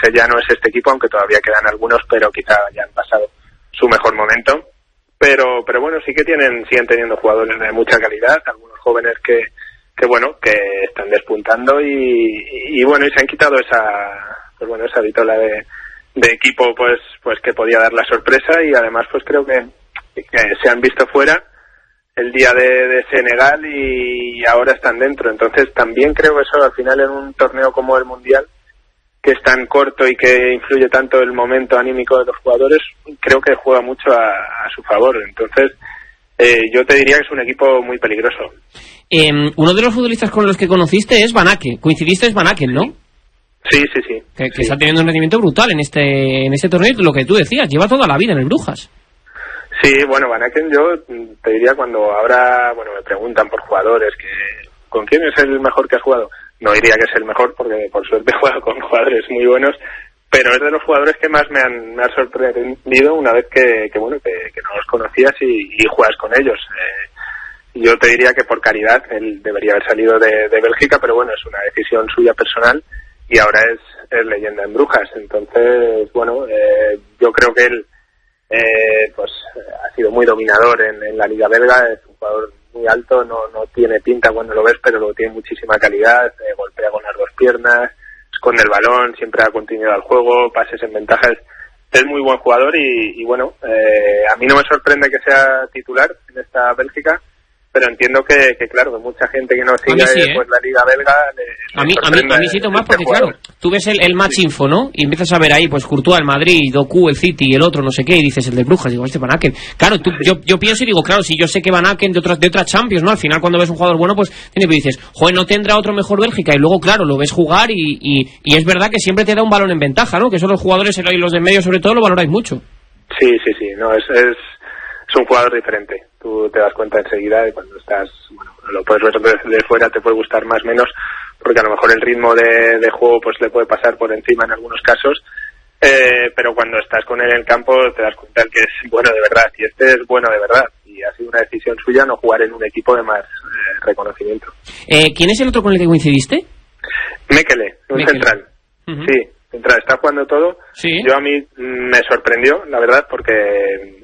ese ya no es este equipo, aunque todavía quedan algunos, pero quizá ya han pasado su mejor momento. Pero bueno, sí que siguen teniendo jugadores de mucha calidad, algunos jóvenes que están despuntando y bueno, y se han quitado esa vitola de equipo pues que podía dar la sorpresa, y además pues creo que se han visto fuera el día de Senegal y ahora están dentro. Entonces también creo que eso al final, en un torneo como el Mundial, que es tan corto y que influye tanto el momento anímico de los jugadores, creo que juega mucho a su favor. Entonces yo te diría que es un equipo muy peligroso. Uno de los futbolistas con los que conociste es Van Aken. Coincidiste es Van Aken, ¿no? Sí. Que está teniendo un rendimiento brutal en este torneo, lo que tú decías, lleva toda la vida en el Brujas. Sí, bueno, Van Aken, yo te diría, cuando ahora me preguntan por jugadores, ¿con quién es el mejor que has jugado? No diría que es el mejor, porque por suerte he jugado con jugadores muy buenos, pero es de los jugadores que más me han sorprendido una vez que no los conocías y juegas con ellos. Yo te diría que por calidad él debería haber salido de Bélgica, pero bueno, es una decisión suya personal y ahora es leyenda en Brujas. Entonces, yo creo que él ha sido muy dominador en la Liga belga. Es un jugador muy alto, no tiene pinta cuando lo ves, pero lo tiene muchísima calidad, golpea con las dos piernas, esconde el balón, siempre da continuidad al juego, pases en ventajas. Es muy buen jugador y a mí no me sorprende que sea titular en esta Bélgica, pero entiendo que claro, que mucha gente que no sigue la Liga belga a mí sí, Tomás, porque claro, tú ves el match info, ¿no? Y empiezas a ver ahí, pues Courtois, el Madrid, Doku, el City y el otro, no sé qué, y dices el de Brujas, digo, Van Aken. Claro, yo pienso y digo, claro, si yo sé que Van Aken de otras Champions, ¿no? Al final, cuando ves un jugador bueno, pues dices, joder, no tendrá otro mejor Bélgica, y luego, claro, lo ves jugar y es verdad que siempre te da un balón en ventaja, ¿no? Que son los jugadores y los de medio, sobre todo, lo valoráis mucho. Sí, no, es un jugador diferente. Tú te das cuenta enseguida de cuando estás, lo puedes ver de fuera, te puede gustar más o menos, porque a lo mejor el ritmo de juego pues le puede pasar por encima en algunos casos, pero cuando estás con él en el campo te das cuenta que es bueno de verdad, y este es bueno de verdad, y ha sido una decisión suya no jugar en un equipo de más reconocimiento. ¿Quién es el otro con el que coincidiste? Mekele, central. Uh-huh. Sí, central, está jugando todo. Sí. Yo a mí me sorprendió, la verdad, porque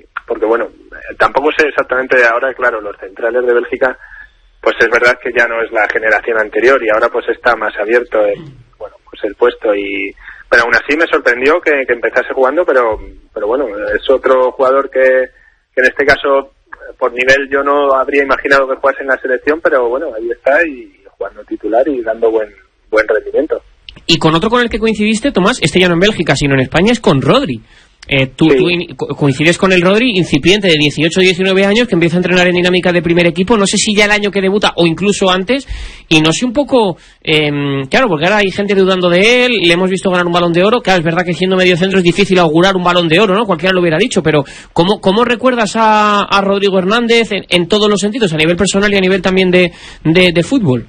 tampoco sé exactamente ahora, claro, los centrales de Bélgica, pues es verdad que ya no es la generación anterior y ahora pues está más abierto el puesto, pero aún así me sorprendió que empezase jugando, pero bueno, es otro jugador que en este caso por nivel yo no habría imaginado que jugase en la selección, pero bueno, ahí está y jugando titular y dando buen rendimiento. Y con otro con el que coincidiste, Tomás, ya no en Bélgica, sino en España, es con Rodri. Tú coincides con el Rodri, incipiente de 18-19 años, que empieza a entrenar en dinámica de primer equipo, no sé si ya el año que debuta o incluso antes, y no sé un poco, claro, porque ahora hay gente dudando de él, le hemos visto ganar un Balón de Oro, claro, es verdad que siendo medio centro es difícil augurar un Balón de Oro, ¿no? Cualquiera lo hubiera dicho, pero ¿cómo recuerdas a Rodrigo Hernández en todos los sentidos, a nivel personal y a nivel también de fútbol?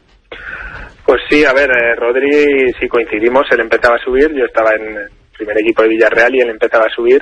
Pues sí, a ver, Rodri, si coincidimos, él empezaba a subir, yo estaba en primer equipo de Villarreal y él empezaba a subir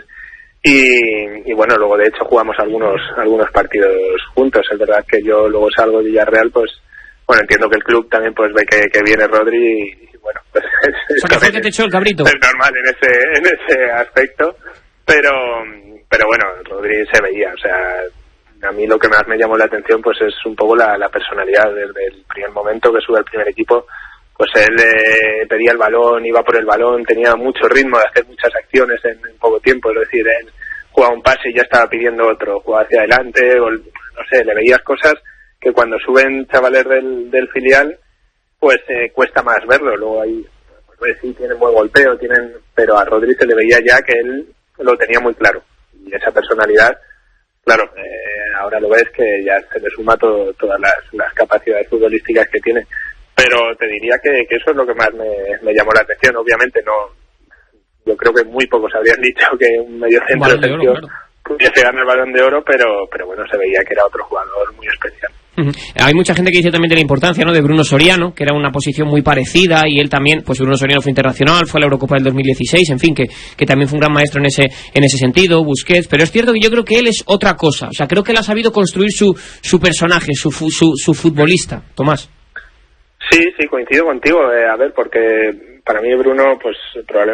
y bueno, luego de hecho jugamos algunos partidos juntos. Es verdad que yo luego salgo de Villarreal, pues bueno, entiendo que el club también pues ve que viene Rodri y bueno, pues o sea, que fue que te echó el cabrito. Es normal en ese aspecto, pero bueno, Rodri se veía, o sea, a mí lo que más me llamó la atención pues es un poco la personalidad. Desde el primer momento que sube al primer equipo, pues él pedía el balón, iba por el balón, tenía mucho ritmo de hacer muchas acciones en poco tiempo. Es decir, él jugaba un pase y ya estaba pidiendo otro, jugaba hacia adelante, no sé, le veías cosas que cuando suben chavales del filial, pues cuesta más verlo. Luego ahí, pues sí, tienen buen golpeo, pero a Rodri se le veía ya que él lo tenía muy claro. Y esa personalidad, claro, ahora lo ves que ya se le suma todas las capacidades futbolísticas que tiene. Pero te diría que eso es lo que más me llamó la atención. Obviamente yo creo que muy pocos habrían dicho que un mediocentro pudiese ganar el Balón de Oro, pero bueno, se veía que era otro jugador muy especial. Uh-huh. Hay mucha gente que dice también de la importancia, ¿no?, de Bruno Soriano, que era una posición muy parecida, y él también, pues Bruno Soriano fue internacional, fue a la Eurocopa del 2016, en fin, que también fue un gran maestro en ese sentido, Busquets, pero es cierto que yo creo que él es otra cosa, o sea, creo que él ha sabido construir su personaje, su futbolista. Tomás. Sí, coincido contigo, a ver, porque para mí Bruno, pues probablemente